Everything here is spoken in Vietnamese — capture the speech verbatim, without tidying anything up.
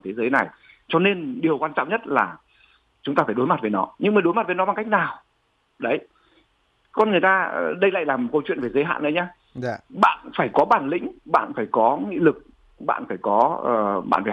thế giới này. Cho nên điều quan trọng nhất là chúng ta phải đối mặt với nó. Nhưng mà đối mặt với nó bằng cách nào? Đấy. Con người ta, đây lại là một câu chuyện về giới hạn đấy nhá. Dạ. Bạn phải có bản lĩnh, bạn phải có nghị lực, bạn phải có uh, bạn phải